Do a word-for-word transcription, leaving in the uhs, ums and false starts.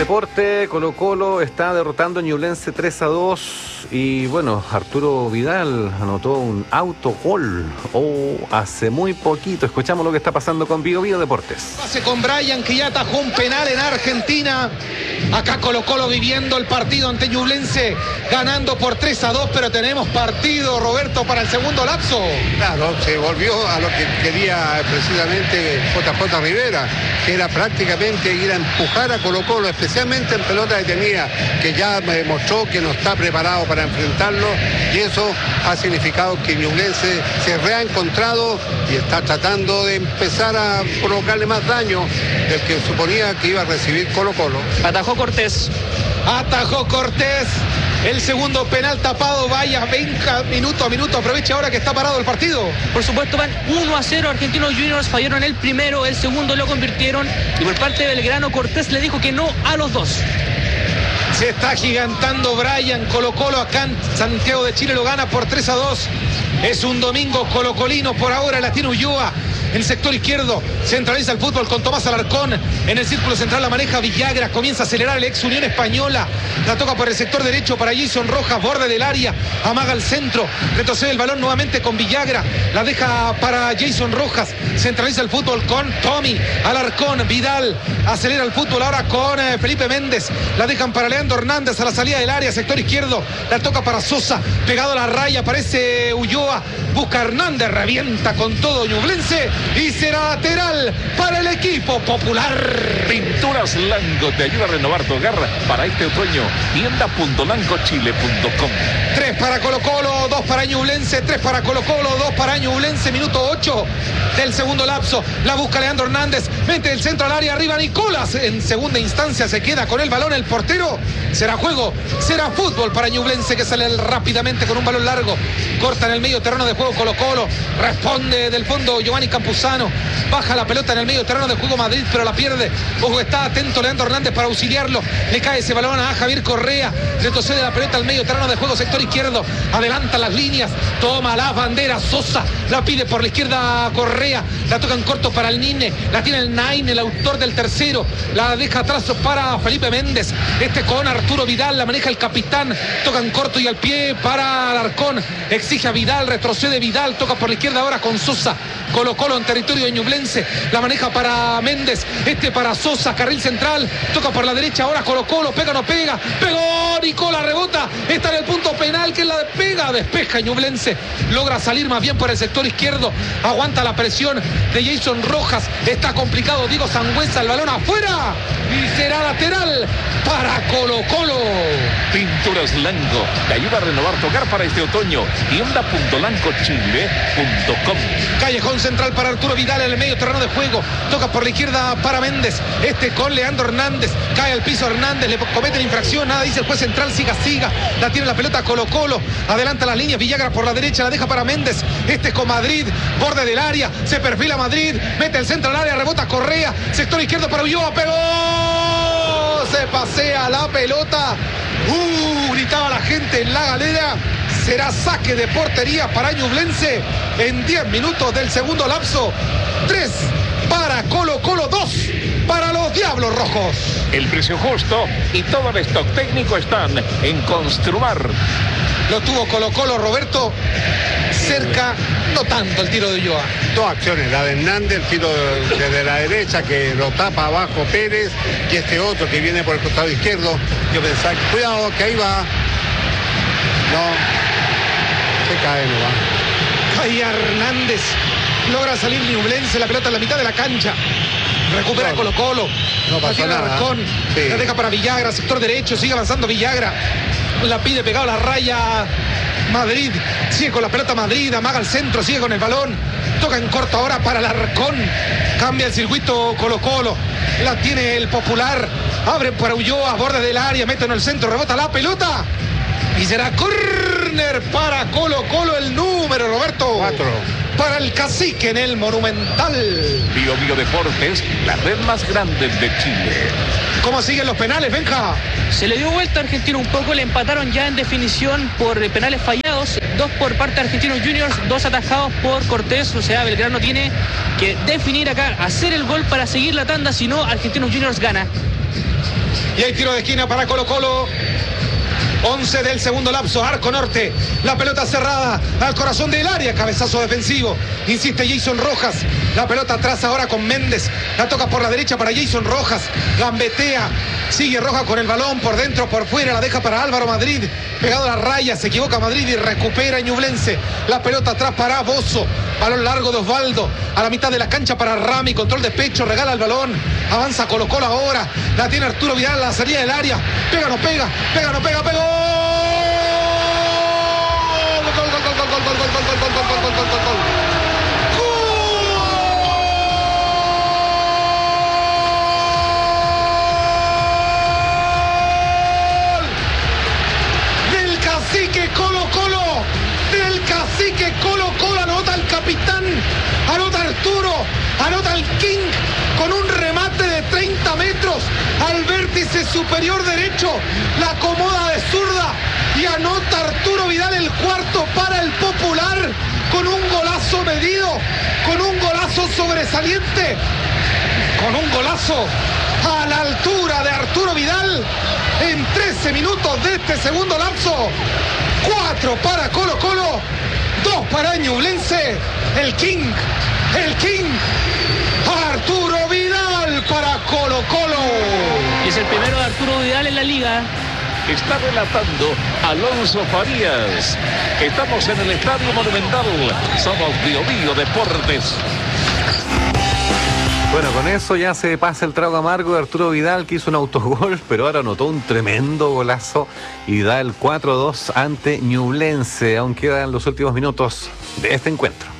deporte, Colo Colo está derrotando a Ñublense tres a dos y bueno, Arturo Vidal anotó un autogol oh, hace muy poquito. Escuchamos lo que está pasando con Bio Bio Deportes. Pase con Brian, que ya atajó un penal en Argentina. Acá Colo Colo viviendo el partido ante Ñublense, ganando por tres a dos, pero tenemos partido, Roberto, para el segundo lapso. Claro, se volvió a lo que quería precisamente J J Rivera, que era prácticamente ir a empujar a Colo Colo, especialmente en pelota detenida, que ya me mostró que no está preparado para enfrentarlo, y eso ha significado que Ñublense se ha encontrado y está tratando de empezar a provocarle más daño del que suponía que iba a recibir Colo Colo. Atajó Cortés. Atajó Cortés. El segundo penal tapado, vaya, venga, minuto a minuto, aprovecha ahora que está parado el partido. Por supuesto van uno a cero, Argentinos Juniors fallaron el primero, el segundo lo convirtieron y por parte de Belgrano Cortés le dijo que no a los dos. Se está gigantando Brian, Colo Colo acá en Santiago de Chile lo gana por tres a dos. Es un domingo colocolino, por ahora la tiene Ulloa. En el sector izquierdo centraliza el fútbol con Tomás Alarcón. En el círculo central la maneja Villagra. Comienza a acelerar el ex Unión Española. La toca por el sector derecho para Jason Rojas, borde del área. Amaga el centro. Retrocede el balón nuevamente con Villagra. La deja para Jason Rojas. Centraliza el fútbol con Tommy Alarcón. Vidal acelera el fútbol ahora con eh, Felipe Méndez. La dejan para Leandro Hernández a la salida del área. Sector izquierdo. La toca para Sosa. Pegado a la raya. Aparece Ulloa. Busca Hernández. Revienta con todo Ñublense. Y será lateral para el equipo popular. Pinturas Lango te ayuda a renovar tu hogar para este otoño. tienda punto lango chile punto com. Tres para Colo Colo, dos para Ñublense, tres para Colo Colo, dos para Ñublense, minuto ocho del segundo lapso. La busca Leandro Hernández, mete el centro al área, arriba Nicolás. En segunda instancia se queda con el balón el portero. Será juego, será fútbol para Ñublense, que sale rápidamente con un balón largo. Corta en el medio terreno de juego Colo Colo. Responde del fondo Giovanni Campuzano. Baja la pelota en el medio terreno de juego Madrid, pero la pierde. Ojo, está atento Leandro Hernández para auxiliarlo. Le cae ese balón a Javier Correa. Retrocede la pelota al medio terreno de juego, sector izquierdo. Adelanta las líneas. Toma la bandera Sosa. La pide por la izquierda Correa. La toca en corto para el Nine. La tiene el Nine, el autor del tercero. La deja atrás para Felipe Méndez. Este con Arturo Vidal. La maneja el capitán. Toca en corto y al pie para Alarcón. Exige a Vidal. Retrocede Vidal. Toca por la izquierda ahora con Sosa. Colo Colo en territorio de Ñublense. La maneja para Méndez. Este para Sosa. Carril central. Toca por la derecha ahora Colo Colo. Pega o no pega. Pegó Nicola. Rebota. Está en el punto penal que la pega. Despeja Ñublense. Logra salir más bien por el sector izquierdo. Aguanta la presión de Jason Rojas. Está complicado Diego Sangüesa. El balón afuera. Y será lateral para Colo Colo. Pinturas Lango te ayuda a renovar tu hogar para este otoño. tienda punto lango chile punto com. Callejón central para Arturo Vidal en el medio terreno de juego. Toca por la izquierda para Méndez. Este con Leandro Hernández. Cae al piso Hernández. Le comete la infracción. Nada dice el juez central. Siga, siga. La tiene la pelota Colo Colo. Adelanta las líneas. Villagra por la derecha. La deja para Méndez. Este con Madrid. Borde del área. Se perfila Madrid. Mete el centro al área. Rebota Correa. Sector izquierdo para Ulloa. Pegó. Se pasea la pelota. Uh, gritaba la gente en la galera. Será saque de portería para Ñublense en diez minutos del segundo lapso. tres para Colo Colo, dos para los Diablos Rojos. El precio justo y todo el stock técnico están en Construmar. Lo tuvo Colo Colo, Roberto. Cerca, no tanto el tiro de Ulloa. Dos acciones, la de Hernández, el tiro desde la derecha que lo tapa abajo Pérez, y este otro que viene por el costado izquierdo. Yo pensaba, cuidado que ahí va. No, se cae, no va. Caía Hernández. Logra salir Ñublense, la pelota en la mitad de la cancha. Recupera no, Colo Colo. No pasó nada. Sí. La deja para Villagra, sector derecho, sigue avanzando Villagra. La pide pegado a la raya Madrid. Sigue con la pelota Madrid, amaga el centro, sigue con el balón. Toca en corto ahora para Alarcón. Cambia el circuito Colo Colo. La tiene el Popular. Abre para Ulloa, borde del área, mete en el centro, rebota la pelota. Y será córner para Colo Colo, el número, Roberto. Cuatro. Para el Cacique en el Monumental. Bio Bio Deportes, la red más grande de Chile. ¿Cómo siguen los penales, Benja? Se le dio vuelta a Argentino un poco, le empataron ya en definición por penales fallados, dos por parte de Argentinos Juniors, dos atajados por Cortés. O sea, Belgrano tiene que definir acá, hacer el gol para seguir la tanda, si no Argentinos Juniors gana. Y hay tiro de esquina para Colo Colo. once del segundo lapso, arco norte, la pelota cerrada al corazón del área, cabezazo defensivo, insiste Jason Rojas, la pelota atrás ahora con Méndez, la toca por la derecha para Jason Rojas, gambetea, sigue Rojas con el balón, por dentro, por fuera, la deja para Álvaro Madrid, pegado a la raya, se equivoca Madrid y recupera Ñublense, la pelota atrás para Bozo, balón largo de Osvaldo, a la mitad de la cancha para Rami, control de pecho, regala el balón, avanza Colo Colo ahora, la tiene Arturo Vidal, la salida del área, pega, no pega, pega, no pega, pegó. Gol, gol, gol, gol, gol, gol, gol, gol, gol, gol, gol, gol, gol, gol, gol. Del cacique Colo Colo, del cacique Colo Colo, anota el capitán, anota Arturo, anota el King con un remate de treinta metros al vértice superior derecho, la acomoda de zurda y anota Arturo Vidal el cuarto para el Popular con un golazo medido, con un golazo sobresaliente, con un golazo a la altura de Arturo Vidal en trece minutos de este segundo lapso. Cuatro para Colo Colo, dos para Ñublense, el King, el King, Arturo Vidal para Colo Colo. Y es el primero de Arturo Vidal en la liga. Está relatando Alonso Farías. Estamos en el Estadio Monumental. Somos Bio Bio Deportes. Bueno, con eso ya se pasa el trago amargo de Arturo Vidal, que hizo un autogol, pero ahora anotó un tremendo golazo y da el cuatro dos ante Ñublense. Aún quedan los últimos minutos de este encuentro.